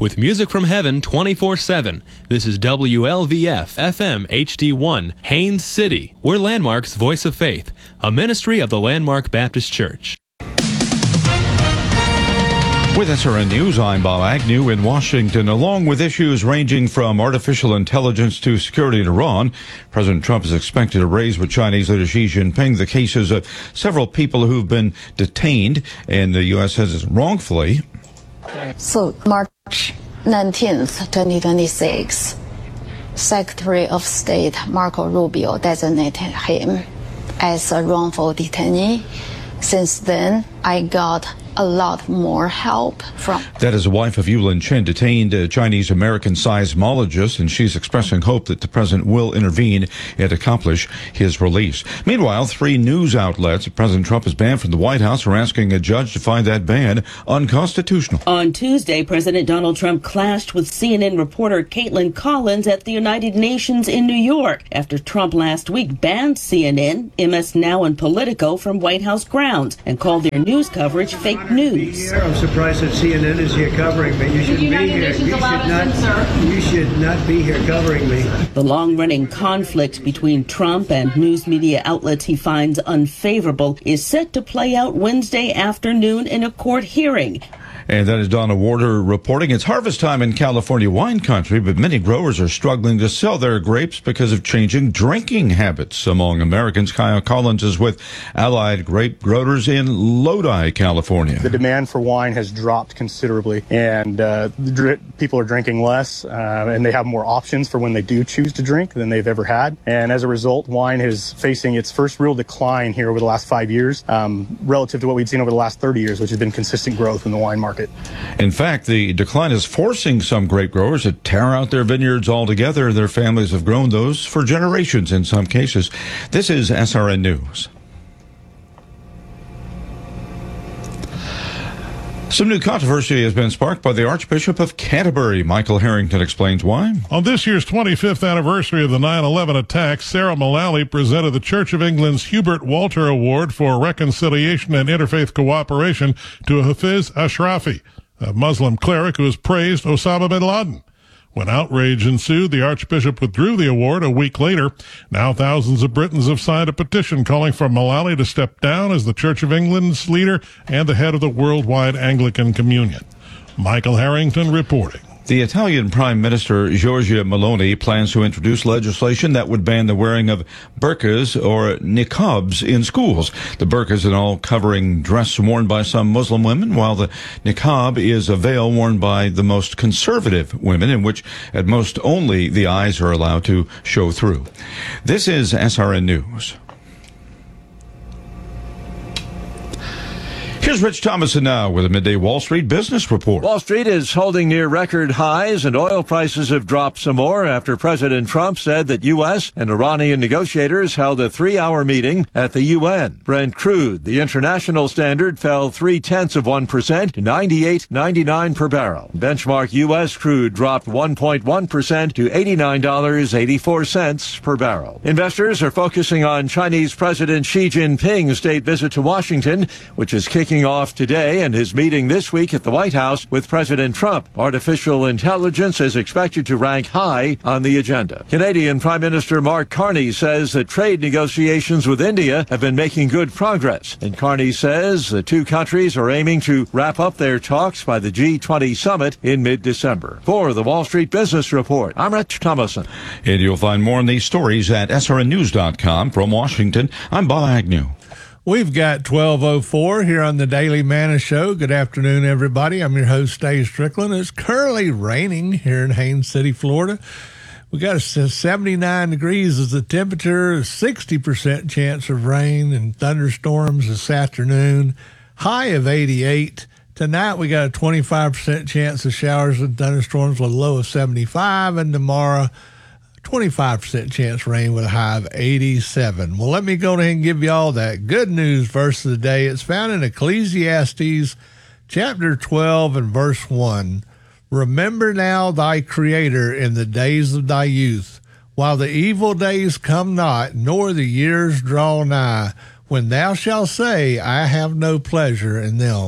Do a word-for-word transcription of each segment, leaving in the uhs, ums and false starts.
with music from heaven twenty-four seven. This is W L V F F M H D one, Haines City. We're Landmark's Voice of Faith, a ministry of the Landmark Baptist Church. With S R N News, I'm Bob Agnew in Washington. Along with issues ranging from artificial intelligence to security in Iran, President Trump is expected to raise with Chinese leader Xi Jinping the cases of several people who've been detained, and the U S says it's wrongfully. So, March nineteenth, twenty twenty-six, Secretary of State Marco Rubio designated him as a wrongful detainee. Since then, I got a lot more help from... That is the wife of Yulin Chen, detained a Chinese-American seismologist, and she's expressing hope that the president will intervene and accomplish his release. Meanwhile, three news outlets President Trump has banned from the White House are asking a judge to find that ban unconstitutional. On Tuesday, President Donald Trump clashed with C N N reporter Caitlin Collins at the United Nations in New York after Trump last week banned C N N, M S Now, and Politico from White House grounds and called their news coverage fake news. I'm surprised that C N N is here covering me. You shouldn't be here. You should not, you should not be here covering me. The long-running conflict between Trump and news media outlets he finds unfavorable is set to play out Wednesday afternoon in a court hearing. And that is Donna Warder reporting. It's harvest time in California wine country, but many growers are struggling to sell their grapes because of changing drinking habits among Americans. Kyle Collins is with Allied Grape Growers in Lodi, California. The demand for wine has dropped considerably, and uh, dr- people are drinking less, uh, and they have more options for when they do choose to drink than they've ever had. And as a result, wine is facing its first real decline here over the last five years, um, relative to what we'd seen over the last thirty years, which has been consistent growth in the wine market. In fact, the decline is forcing some grape growers to tear out their vineyards altogether. Their families have grown those for generations in some cases. This is S R N News. Some new controversy has been sparked by the Archbishop of Canterbury. Michael Harrington explains why. On this year's twenty-fifth anniversary of the nine eleven attacks, Sarah Mullally presented the Church of England's Hubert Walter Award for Reconciliation and Interfaith Cooperation to Hafiz Ashrafi, a Muslim cleric who has praised Osama bin Laden. When outrage ensued, the Archbishop withdrew the award a week later. Now thousands of Britons have signed a petition calling for Mullally to step down as the Church of England's leader and the head of the worldwide Anglican Communion. Michael Harrington reporting. The Italian Prime Minister Giorgia Meloni plans to introduce legislation that would ban the wearing of burqas or niqabs in schools. The burqa is an all-covering dress worn by some Muslim women, while the niqab is a veil worn by the most conservative women, in which at most only the eyes are allowed to show through. This is S R N News. Here's Rich Thomason now with a midday Wall Street business report. Wall Street is holding near record highs, and oil prices have dropped some more after President Trump said that U S and Iranian negotiators held a three-hour meeting at the U N. Brent crude, the international standard, fell three-tenths of one percent to ninety-eight ninety-nine per barrel. Benchmark U S crude dropped one point one percent to eighty-nine dollars and eighty-four cents per barrel. Investors are focusing on Chinese President Xi Jinping's state visit to Washington, which is kicking off today, and his meeting this week at the White House with President Trump. Artificial intelligence is expected to rank high on the agenda. Canadian Prime Minister Mark Carney says that trade negotiations with India have been making good progress. And Carney says the two countries are aiming to wrap up their talks by the G twenty summit in mid-December. For the Wall Street Business Report, I'm Rich Thomason. And you'll find more on these stories at S R N news dot com. From Washington, I'm Bob Agnew. We've got twelve oh four here on the Daily Manna Show. Good afternoon, everybody. I'm your host, Dave Strickland. It's currently raining here in Haines City, Florida. We got a seventy-nine degrees as the temperature, sixty percent chance of rain and thunderstorms this afternoon, high of eighty-eight. Tonight we got a twenty-five percent chance of showers and thunderstorms with a low of seventy-five, and tomorrow twenty-five percent chance rain with a high of eighty-seven. Well, let me go ahead and give you all that good news verse of the day. It's found in Ecclesiastes chapter twelve and verse one. Remember now thy Creator in the days of thy youth, while the evil days come not, nor the years draw nigh, when thou shalt say, I have no pleasure in them.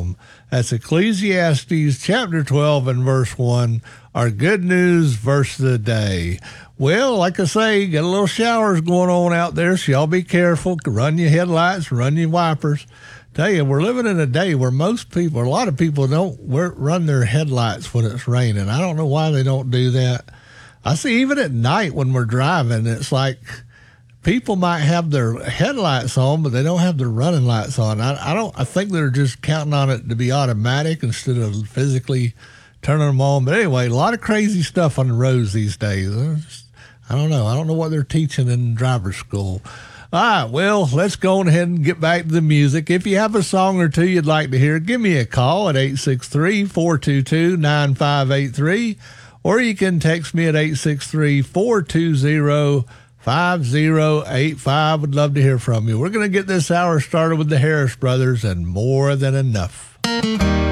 That's Ecclesiastes chapter twelve and verse one, our good news verse of the day. Well, like I say, got a little showers going on out there, so y'all be careful. Run your headlights, run your wipers. Tell you, we're living in a day where most people, a lot of people don't run their headlights when it's raining. I don't know why they don't do that. I see even at night when we're driving, it's like people might have their headlights on, but they don't have their running lights on. I, I don't. I think they're just counting on it to be automatic instead of physically turning them on. But anyway, a lot of crazy stuff on the roads these days. I don't know. I don't know what they're teaching in driver's school. All right, well, let's go on ahead and get back to the music. If you have a song or two you'd like to hear, give me a call at eight six three, four two two, nine five eight three, or you can text me at eight six three, four two zero, five zero eight five. Would love to hear from you. We're going to get this hour started with the Harris Brothers and More Than Enough.